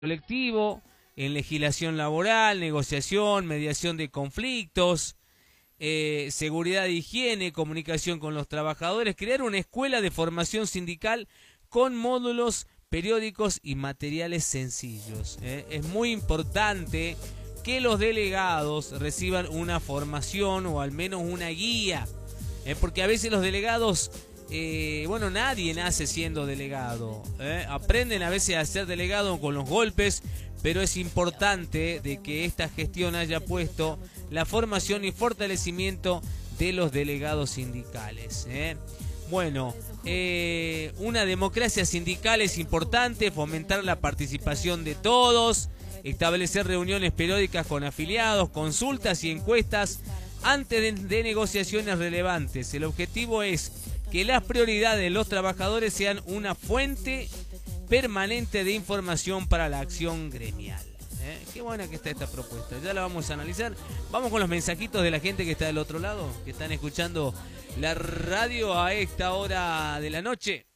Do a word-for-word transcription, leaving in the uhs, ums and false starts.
colectivo, en legislación laboral, negociación, mediación de conflictos, eh, seguridad e higiene, comunicación con los trabajadores, crear una escuela de formación sindical con módulos periódicos y materiales sencillos. ¿eh? Es muy importante que los delegados reciban una formación o al menos una guía, ¿eh? porque a veces los delegados... Eh, bueno, nadie nace siendo delegado, ¿eh? aprenden a veces a ser delegado con los golpes, pero es importante de que esta gestión haya puesto la formación y fortalecimiento de los delegados sindicales. ¿eh? Bueno, eh, una democracia sindical es importante, fomentar la participación de todos, establecer reuniones periódicas con afiliados, consultas y encuestas antes de, de negociaciones relevantes. El objetivo es que las prioridades de los trabajadores sean una fuente permanente de información para la acción gremial. ¿Eh? Qué buena que está esta propuesta, ya la vamos a analizar. Vamos con los mensajitos de la gente que está del otro lado, que están escuchando la radio a esta hora de la noche.